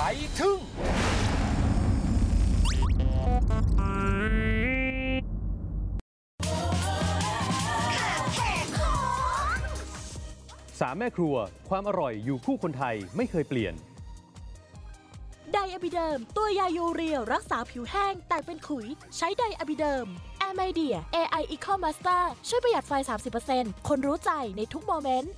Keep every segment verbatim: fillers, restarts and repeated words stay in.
ทึ่งสามแม่ครัวความอร่อยอยู่คู่คนไทยไม่เคยเปลี่ยนไดอะบิเดิมตัวยายูเรียรักษาผิวแห้งแต่เป็นขุยใช้ไดอะบิเดิมแอร์ไมเดีย เอ ไอ Eco Master ช่วยประหยัดไฟ สามสิบเปอร์เซ็นต์ คนรู้ใจในทุกโมเมนต์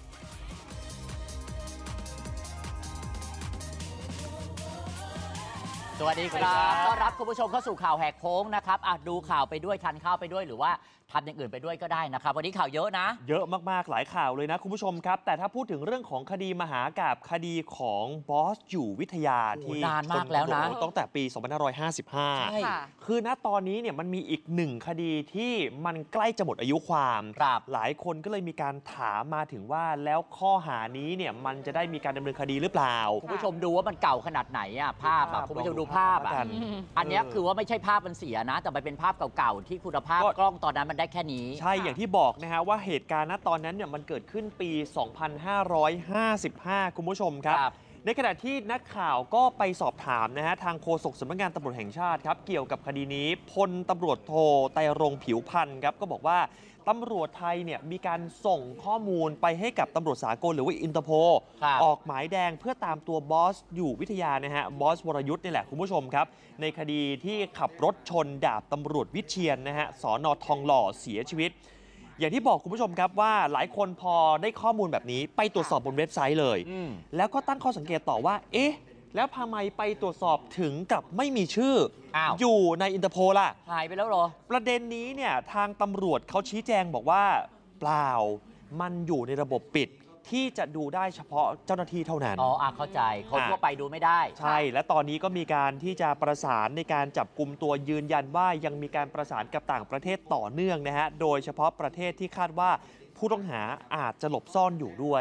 สวัสดีครับต้อนรับคุณผู้ชมเข้าสู่ข่าวแหกโค้งนะครับอ่ะดูข่าวไปด้วยทานข้าวไปด้วยหรือว่าทำอย่างอื่นไปด้วยก็ได้นะครับวันนี้ข่าวเยอะนะเยอะมากๆหลายข่าวเลยนะคุณผู้ชมครับแต่ถ้าพูดถึงเรื่องของคดีมหากาพย์คดีของบอสอยู่วิทยาที่นานมากแล้วนะตั้งแต่ปีสองพันห้าร้อยห้าสิบห้าใช่คือณตอนนี้เนี่ยมันมีอีกหนึ่งคดีที่มันใกล้จะหมดอายุความหลายคนก็เลยมีการถามมาถึงว่าแล้วข้อหานี้เนี่ยมันจะได้มีการดำเนินคดีหรือเปล่าคุณผู้ชมดูว่ามันเก่าขนาดไหนอ่ะภาพอ่ะคุณผู้ชมดูภาพอ่ะอันนี้คือว่าไม่ใช่ภาพมันเสียนะแต่มันเป็นภาพเก่าๆที่คุณภาพกล้องตอนนั้นมันได้แค่นี้ใช่อย่างที่บอกนะฮะว่าเหตุการณ์ณตอนนั้นเนี่ยมันเกิดขึ้นปี สองพันห้าร้อยห้าสิบห้า คุณผู้ชมครับในขณะที่นักข่าวก็ไปสอบถามนะฮะทางโฆษกสำนักงานตำรวจแห่งชาติครับเกี่ยวกับคดีนี้พลตำรวจโทไตรรงค์ผิวพันธ์ครับก็บอกว่าตำรวจไทยเนี่ยมีการส่งข้อมูลไปให้กับตำรวจสากลหรือว่าอินเตอร์โพลออกหมายแดงเพื่อตามตัวบอสอยู่วิทยานะฮะบอสวรยุทธ์นี่แหละคุณผู้ชมครับในคดีที่ขับรถชนดาบตำรวจวิเชียรนะฮะสน.ทองหล่อเสียชีวิตอย่างที่บอกคุณผู้ชมครับว่าหลายคนพอได้ข้อมูลแบบนี้ไปตรวจสอบบนเว็บไซต์เลยแล้วก็ตั้งข้อสังเกตต่อว่าเอ๊ะแล้วทำไมไปตรวจสอบถึงกับไม่มีชื่อ อ, อยู่ในอินเตอร์โพลล่ะหายไปแล้วเหรอประเด็นนี้เนี่ยทางตำรวจเขาชี้แจงบอกว่าเปล่ามันอยู่ในระบบปิดที่จะดูได้เฉพาะเจ้าหน้าที่เท่านั้นอ๋ออ่ะเข้าใจคนทั่วไปดูไม่ได้ใช่และตอนนี้ก็มีการที่จะประสานในการจับกลุ่มตัวยืนยันว่ายังมีการประสานกับต่างประเทศต่อเนื่องนะฮะโดยเฉพาะประเทศที่คาดว่าผู้ต้องหาอาจจะหลบซ่อนอยู่ด้วย